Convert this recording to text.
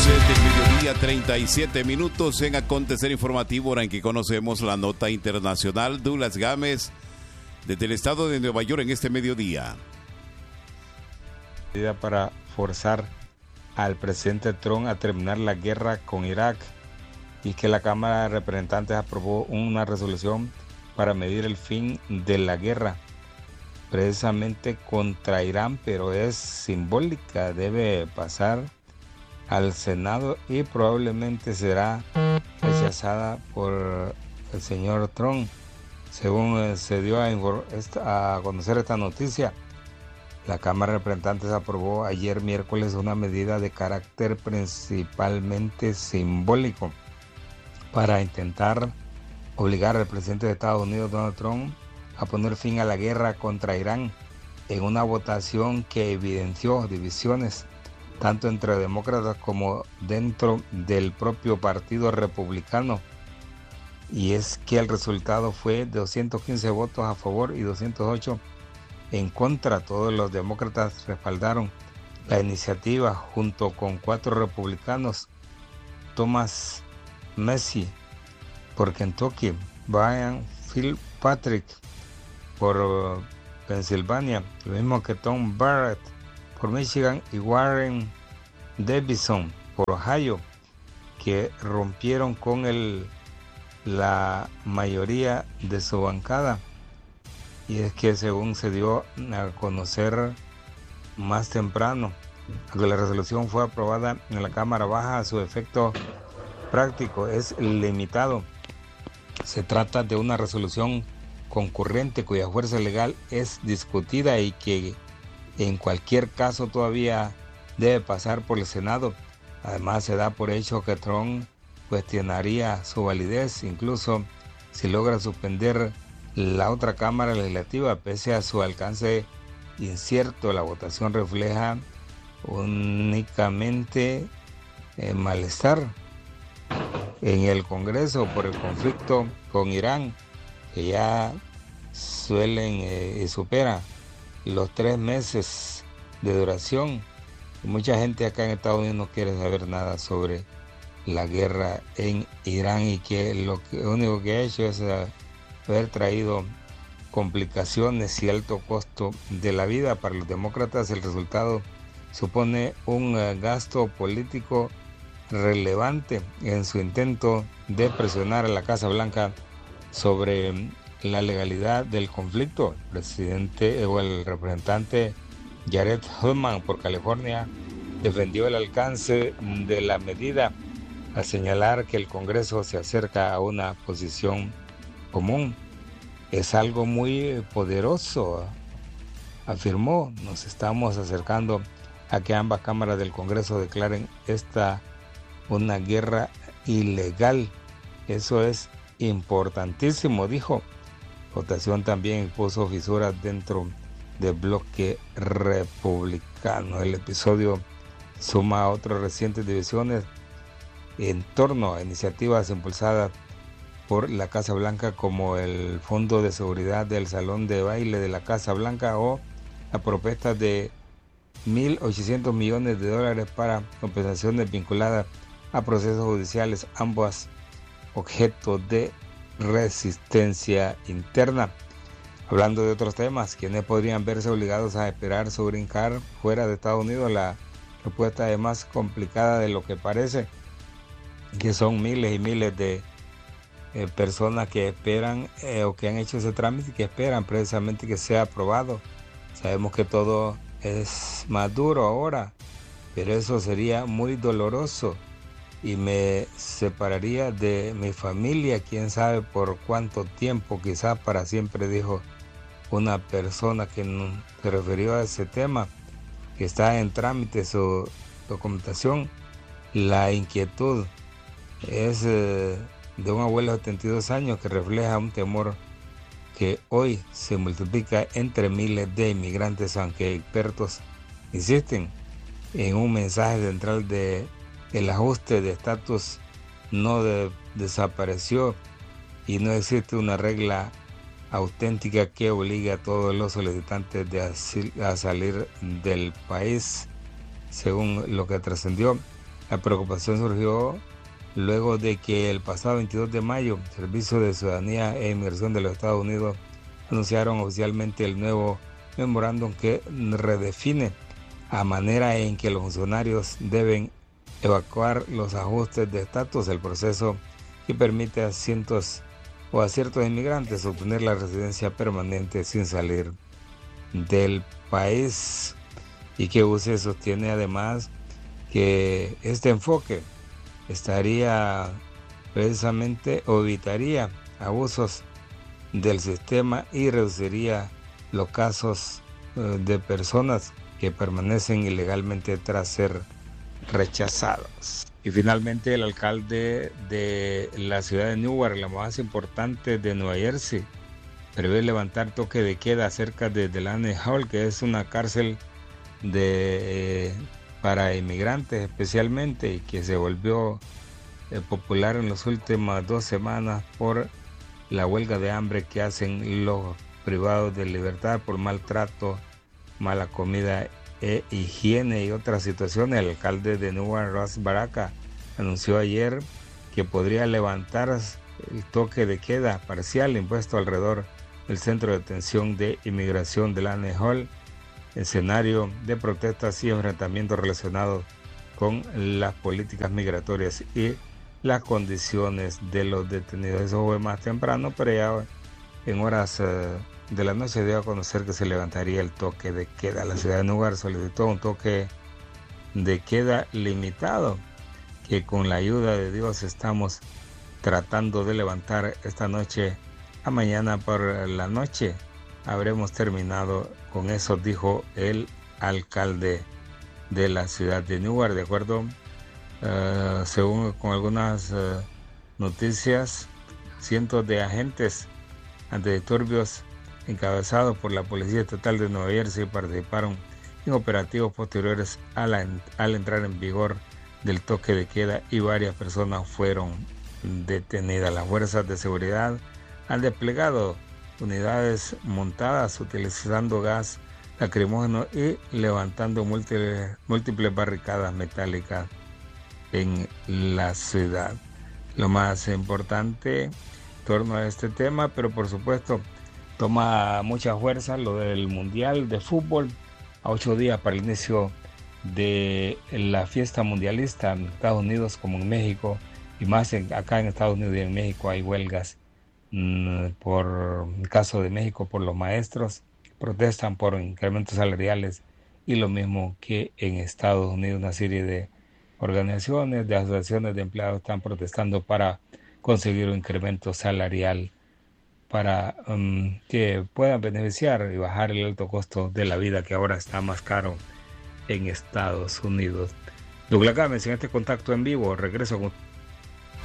Del mediodía, 37 minutos en acontecer informativo, hora en que conocemos la nota internacional. Douglas Gámez, desde el estado de Nueva York, en este mediodía. Para forzar al presidente Trump a terminar la guerra con Irak, y que la Cámara de Representantes aprobó una resolución para medir el fin de la guerra, precisamente contra Irán, pero es simbólica, debe pasar al Senado y probablemente será rechazada por el señor Trump. Según se dio a conocer esta noticia, la Cámara de Representantes aprobó ayer miércoles una medida de carácter principalmente simbólico para intentar obligar al presidente de Estados Unidos, Donald Trump, a poner fin a la guerra contra Irán, en una votación que evidenció divisiones tanto entre demócratas como dentro del propio partido republicano. Y es que el resultado fue 215 votos a favor y 208 en contra. Todos los demócratas respaldaron la iniciativa junto con 4 republicanos: Thomas Massie por Kentucky, Brian Fitzpatrick por Pensilvania, lo mismo que Tom Barrett por Michigan y Warren Davidson por Ohio, que rompieron con la mayoría de su bancada. Y es que, según se dio a conocer más temprano, que la resolución fue aprobada en la Cámara Baja, su efecto práctico es limitado. Se trata de una resolución concurrente cuya fuerza legal es discutida y que en cualquier caso todavía debe pasar por el Senado. Además, se da por hecho que Trump cuestionaría su validez, incluso si logra suspender la otra Cámara Legislativa, pese a su alcance incierto. La votación refleja únicamente malestar en el Congreso por el conflicto con Irán, que ya suelen y supera los 3 meses de duración. Y mucha gente acá en Estados Unidos no quiere saber nada sobre la guerra en Irán, y que lo único que ha hecho es haber traído complicaciones y alto costo de la vida. Para los demócratas el resultado supone un gasto político relevante en su intento de presionar a la Casa Blanca sobre la legalidad del conflicto. El presidente o el representante Jared Hullman por California defendió el alcance de la medida al señalar que el Congreso se acerca a una posición común. Es algo muy poderoso, afirmó. Nos estamos acercando a que ambas cámaras del Congreso declaren esta una guerra ilegal. Eso es importantísimo, dijo. Votación también puso fisuras dentro del bloque republicano. El episodio suma a otras recientes divisiones en torno a iniciativas impulsadas por la Casa Blanca, como el Fondo de Seguridad del Salón de Baile de la Casa Blanca o la propuesta de $1.800 millones para compensaciones vinculadas a procesos judiciales, ambas objeto de resistencia interna. Hablando de otros temas, quienes podrían verse obligados a esperar su green card fuera de Estados Unidos, la respuesta es más complicada de lo que parece, que son miles y miles de personas que esperan o que han hecho ese trámite y que esperan precisamente que sea aprobado. Sabemos que todo es más duro ahora, pero eso sería muy doloroso y me separaría de mi familia, quién sabe por cuánto tiempo, quizás para siempre, dijo una persona que se refirió a ese tema, que está en trámite su documentación. La inquietud es de un abuelo de 72 años que refleja un temor que hoy se multiplica entre miles de inmigrantes, aunque expertos insisten en un mensaje central de el ajuste de estatus no desapareció y no existe una regla auténtica que obligue a todos los solicitantes de asilo a salir del país. Según lo que trascendió, La preocupación surgió luego de que el pasado 22 de mayo, el Servicio de Ciudadanía e Inmigración de los Estados Unidos anunciaron oficialmente el nuevo memorándum que redefine la manera en que los funcionarios deben evacuar los ajustes de estatus, el proceso que permite a ciertos inmigrantes obtener la residencia permanente sin salir del país. Y que UCE sostiene además que este enfoque estaría precisamente o evitaría abusos del sistema y reduciría los casos de personas que permanecen ilegalmente tras ser rechazados. Y finalmente el alcalde de la ciudad de Newark, la más importante de Nueva Jersey, prevé levantar toque de queda cerca de Delaney Hall, que es una cárcel para inmigrantes especialmente, y que se volvió popular en las últimas 2 semanas por la huelga de hambre que hacen los privados de libertad por maltrato, mala comida e higiene y otras situaciones. El alcalde de Newark, Ras Baraka, anunció ayer que podría levantar el toque de queda parcial impuesto alrededor del centro de detención de inmigración de Delaney Hall, escenario de protestas y enfrentamientos relacionados con las políticas migratorias y las condiciones de los detenidos. Eso fue más temprano, pero ya en horas de la noche dio a conocer que se levantaría el toque de queda. La ciudad de Newark solicitó un toque de queda limitado, que con la ayuda de Dios estamos tratando de levantar esta noche a mañana por la noche. Habremos terminado con eso, dijo el alcalde de la ciudad de Newark. De acuerdo, según con algunas noticias, cientos de agentes antidisturbios encabezados por la Policía Estatal de Nueva Jersey participaron en operativos posteriores al entrar en vigor del toque de queda, y varias personas fueron detenidas. Las fuerzas de seguridad han desplegado unidades montadas utilizando gas lacrimógeno y levantando múltiples barricadas metálicas en la ciudad. Lo más importante en torno a este tema, pero por supuesto toma mucha fuerza lo del Mundial de Fútbol, a 8 días para el inicio de la fiesta mundialista en Estados Unidos como en México, y más acá en Estados Unidos y en México hay huelgas. Por el caso de México, por los maestros, protestan por incrementos salariales, y lo mismo que en Estados Unidos, una serie de organizaciones, de asociaciones de empleados están protestando para conseguir un incremento salarial para que puedan beneficiar y bajar el alto costo de la vida, que ahora está más caro en Estados Unidos. Douglas Gámez en este contacto en vivo. Regreso con